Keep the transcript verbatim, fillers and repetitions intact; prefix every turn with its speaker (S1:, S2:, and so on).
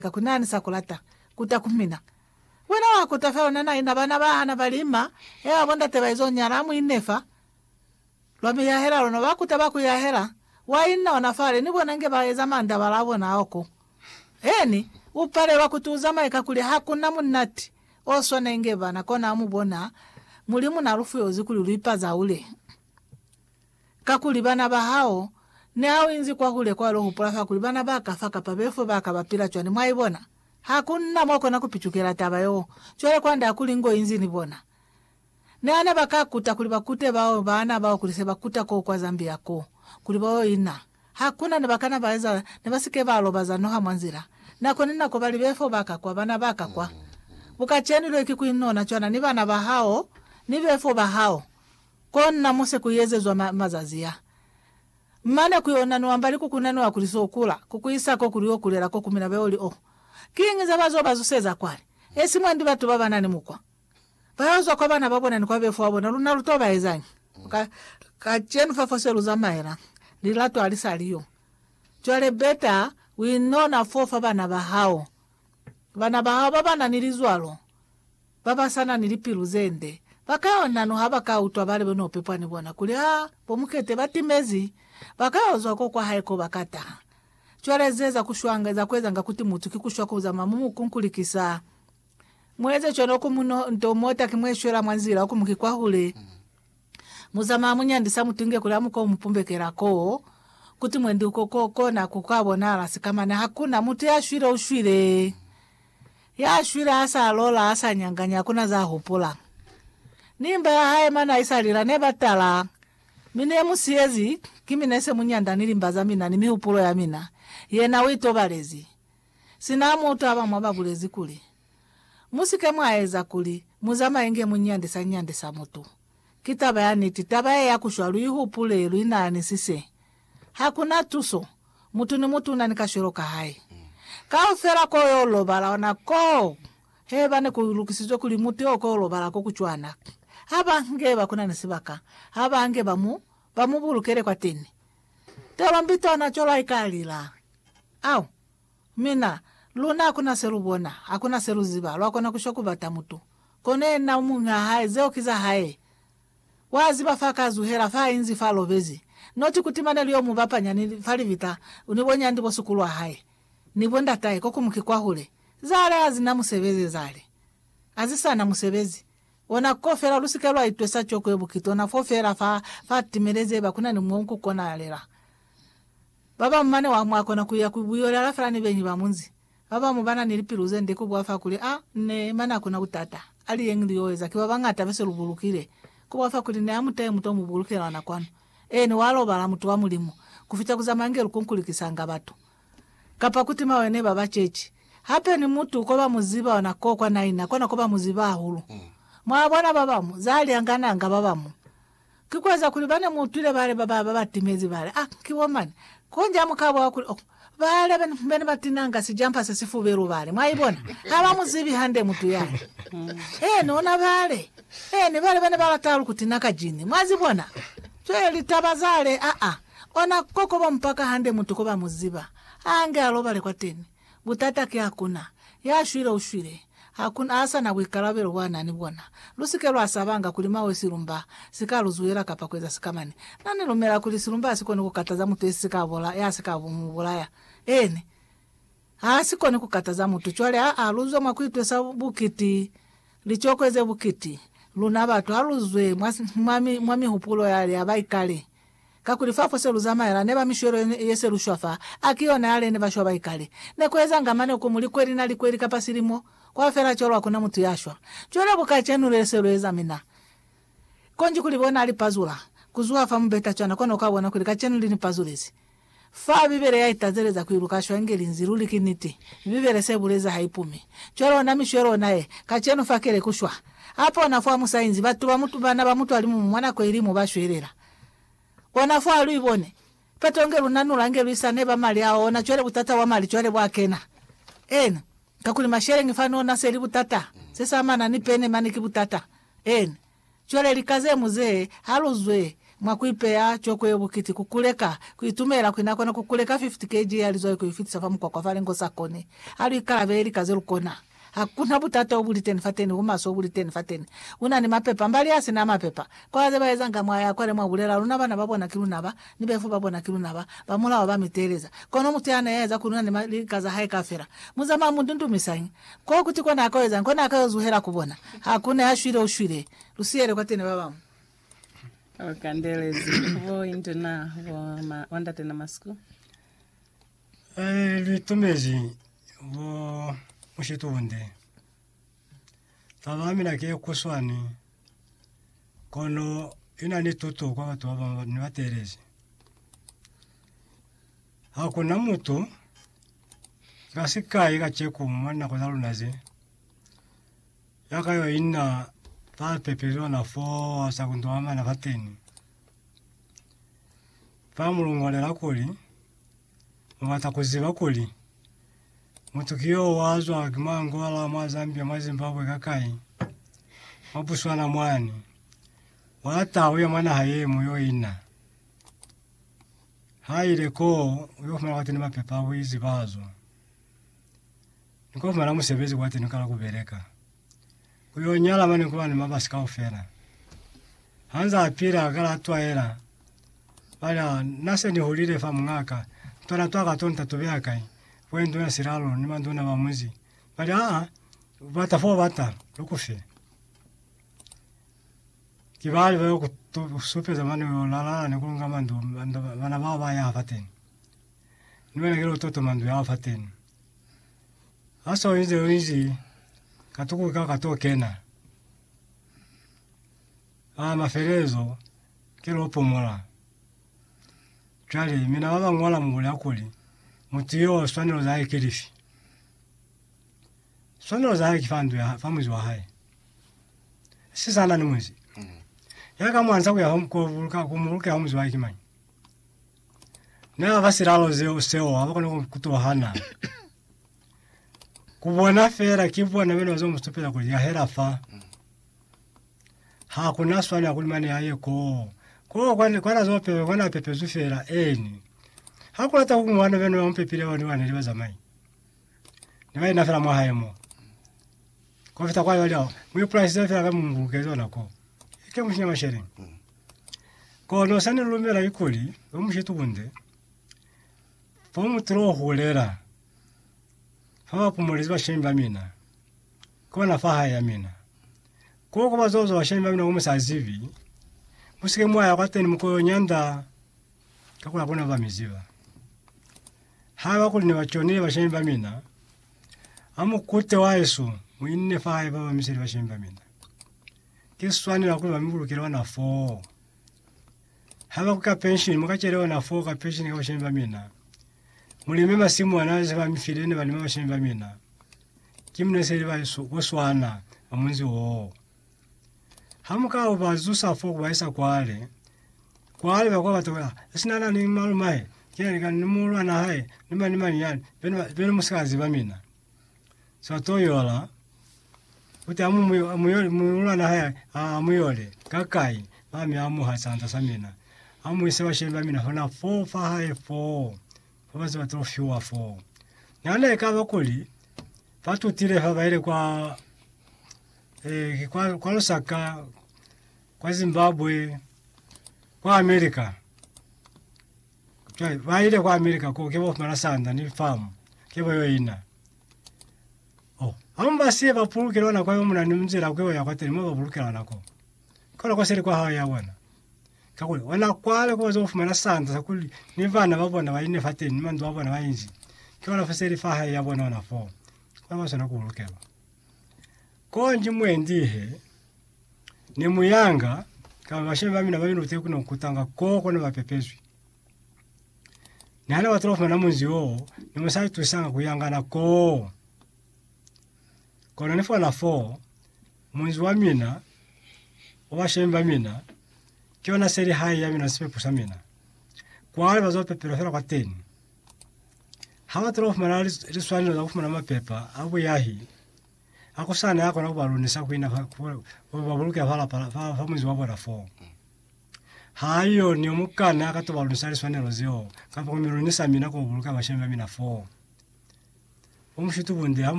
S1: kakunani sakulata kutakumina wena wakutafeo nana ina bana bahana balima ewa bonda tebaizo nyaramu inefa lwami ya hera lono wakutabaku ya hera wa ina wanafare nibo nange baeza manda balabo na oko eni upare wakutuza maika kuli hakuna munati oso nenge bana kona amubona mulimu na rufu yozi kuli ulipaza ule kakuli bana bahao ne hao inzi kwa kule kwa roho pulafa kuli bana baka faka pabefo baka bapira chwani mwaibona hakuna mwako na kupichukira tabayo chwele kwanda akuli ngo inzi nibona ne ana baka kuta kuli bakute bao bana bao kuli seba kuta ko kwa Zambia ko kuli bao ina hakuna ne bakana baeza ne basike balo bazano ha mwanzira nako nina ko bali befo baka kwa bana baka kwa bukacheni lo ikikuinona chwana ni bana bahao ni befo bahao konna muse kuyezezwa ma, mazazia mane kuyona no ambali kukunano akulisokula kukuisa ko kuliyo kulera ko kumina beoli o kingi zabazo bazuseza kwali esi mwandi batu baba nani mukwa bayozo kwa bana babona ni kwa befo abona luna lutoba ezanyi ka ka chenu fafoselu zamaira lilato alisaliyo chwale beta we know na fofa bana bahao bana bahao baba na nilizwalo baba sana nilipiluzende bakaona no habaka utwa bale beno pepani bwana kuli ha pomukete batimezi bakaozwa ko kwa haiko bakata chwarezeza kushwangeza kweza ngakuti mutu kikushwa kuza mamumu kunkulikisa mweze chono kumuno ndomota kimweshwera mwanzira okumukikwa hule muzama munyandisa mutinge kula muko mpumbekera ko kuti mwendi uko koko na kukabona rasi kama na hakuna mutu yashwira ushwire yashwira asa alola asa nyanganya hakuna za hopula nimba hae mana isalira nebatala mine musiezi kimi nese munyanda nilimbaza mina ni mihupulo ya mina yena wito balezi sina mutu aba mwababulezi kuli musike mwaeza kuli muzama enge munyande sa nyande sa mutu kitaba yani titaba ya kushwalu ihupule luinani sise hakuna tuso mutu ni mutu na nikashiroka hai kaufera ko yolo bala na ko heba ne kulukisizo kuli mutu oko yolo bala ko kuchwana haba ngeba kuna nisibaka haba nge bamu bamubulukere kwa tini teba mbito na chola ikalila au mina luna kuna serubona hakuna seruziba lwako na kushoku batamutu kone na umunga hai zeo kiza hai wazi bafaka zuhera fa inzi falo bezi noti kutimana liyo mubapanya ni fali vita unibonya ndi bosukulwa hai nibonda tai koko mukikwa hule zale azina musebezi zale azisana musebezi ona kofera lusikelwa itwesa chokwe bukito na fofera fa fatimeleze bakuna ni mwonku kona alera baba mmane wa mwako na kuya kubuyola la fulani benyi bamunzi baba mubana nilipiruze ndiko bwafa kuli ah ne mana kuna utata ali yengi yoeza kiba bangata bese lubulukire kubwafa kuli ne amutaye muto mubulukira na kwano eh ni walo bala mutu wa mulimu kufita kuzamange lukunkulikisanga batu kapa kutima wene baba chechi hape ni mutu koba muziba wanakokwa na ina kona koba muziba hulu mm. Mwabona babamu zali angana anga babamu kikweza kulibane mutule bale baba baba timezi bale ah kiwomani konja mukabo wakuli oh, bale ben ben batinanga sijampa sesifu beru bale mwaibona aba muzibi hande mutu yale eh nona bale eh ni bale bane bala taru kutinaka jini mwazibona twe litabazale a a ona koko bampaka hande mutu koba muziba ange alobale kwa teni butata ki hakuna yashwira ushwire hakuna asa na wikarabero wana ni bwana lusike lwasabanga kulima wesirumba sikaluzuira kapa kweza sikamani nani lumera kulisirumba sikoni kukataza mutu esikabola yasikabumubulaya ene asikoni kukataza mutu chwale a aluzo makwitwesa bukiti lichokweze bukiti luna batu aluzwe mwami mwami hupulo yale abaikale kakulifafo seluzama yala neba mishwero yese lushwafa akiona yale neba shwa baikale nekweza ngamane ukumulikweri nalikweri kapasirimo kwa fera cholo akuna mutu yashwa cholo bukachenu leselweza mina konji kulibona ali pazula kuzua fa mbeta chana kono kabona kuli kachenu lini pazulezi fa bibere ya itazereza kuirukashwa ngeli nziruli kiniti bibere sebuleza haipumi cholo na mishwero naye kachenu fakere kushwa hapo nafua musainzi batu ba mutu bana ba mutu alimu mwana ko elimu bashwerera onafua alibone petongelu nanula ngelu isane ba mali ao na chole butata wa mali chole bwakena ena kakuli mashere ngifano na seli butata sesa mana nipene maniki butata ena chole likaze muzee haluzwe mwakuipea chokwe bukiti kukuleka kuitumera kwinako na kukuleka fifty kilograms alizoe kuifitisa famu kwa kwa falengo sakone ali ikaveri kazerukona hakuna butata obuli ten fateni umaso obuli ten fateni una ni mapepa mbali asi na mapepa kwa zeba ezanga mwaya kwale mwabulela luna bana babona kilunaba nibefu babona kilunaba bamula wabamitereza kono mutiana yeza kununa ni malikaza hai kafera muzama mundundu misanyi kwa kuti kona akaweza kona akazuhera kubona hakuna yashwire ushwire lusiere kwa tene babamu
S2: Kandelezi vo induna vo ma, wanda tena masku
S3: eh litumezi vo mushitunde tabamina ke kuswani kono ina ni tutu kwa watu aba ni baterezi hakuna mtu gasika igacheku mwana kwa zalunaze yakayo ina pa pepezo na fo sakundo ama na fateni pa mulungolera kuli mwata kuziba kuli mutukio wazo akimango ala mazambia mazimbabwe kakai mabuswana mwani wata uyo mwana hayemu yo ina haire ko uyo kumara watini mapepa wizi bazo niko kumara musebezi watini kala kubereka uyo nyala mani kuwa ni mabasika ufera hanza apira akala atwaera bala nase ni hulire fa mwaka tona twaka tonta tubeakai wendo na siralo ni mandona bamuzi bali a bata fo bata lukufe kibali bayo ku supe zamani lala ne kunga mandu bana baba ya faten niwe ngelo toto mandu ya faten aso inze inzi katuku ka katokena ah maferezo kero pomola chali mina baba ngola mungule akuli mutiyo swanelo za kilifi swanelo za kifandu ya famuzi wa hai sisa nani mwezi yaka mwanza kuya homko vulka kumuluka famuzi wa kimanyi na basiralo zeo seo abako kutohana kubona fera kibona beno zo mustupela kuli ya hera fa ha kuna swali ya kulimani yaye ko ko kwani kwana zo pepe kwana pepe zufera eni hakuna ta kumwana beno ompepile wani wani liba zamai nibai na fera mwa hayemo ko fita kwa yoleo mwe price za fera kama mbukezo nako ike mushinya mashere ko no sani lumera ikuli omushitu bunde pomu tro holera hawa pumulizi bashimba mina kona faha ya mina koko bazozo bashimba mina umusazivi musike mwaya kwateni mukoyo nyanda kakula bona bamiziba hawa kuli bachoni bashimba mina amukute wa Yesu mwinne faha baba misiri bashimba mina kiswani la kuli bamibulukira na fo hawa kuka pension mukachelewa na fo ka pension ka bashimba mina mulime masimu anaze bamifirene bali mabashimba mina kimne seri bayiso goswana amunzi wo hamuka obazusa fo kubaisa kwale kwale bakwa batoka sinana ni malumae kile kan nimulwa na hai nima nima yani beno beno musikazi bamina so toyola uti amu muyole mulwa na hai amuyole kakai bami amu hasanta samina amu iseba shimba mina fona fo fa hai fo babazi batrofiwa fo nane kaba kuli fatu tire habaire kwa eh kwa kwa Lusaka kwa Zimbabwe kwa Amerika chai baire kwa Amerika ko kebo mara sanda ni famu kebo yo ina oh amba sie bapulukira na kwa yo muna nimzira kwewe yakwateri mo bapulukira nako kola kwa seri kwa hawa ya wana kakule wana kwale kwa zo fumana sanda sakuli ni vana babona bayine fateni mandu babona bayinzi kyola faseri faha ya bona na fo kwa basona kulukela konji mwendihe ni muyanga kama bashemba mina babino teku no kutanga koko ne bapepezwi nana watrofa na munzi wo ni musai tusanga kuyanga na ko kono ne fo na fo munzi wa mina washemba mina kiona seri hai ya mina sipe pusamina kwa wale bazo pepero fera kwa teni hawa trof manali riswani na kufuma na mapepa abu yahi ako sana yako na kubalunisa kuina babuluke vala pala fa muzi wabo na fo hayo ni omukana akatoba lusali swanero zyo kapa kumirunisa mina ko buluka bashemba mina fo omushitu bunde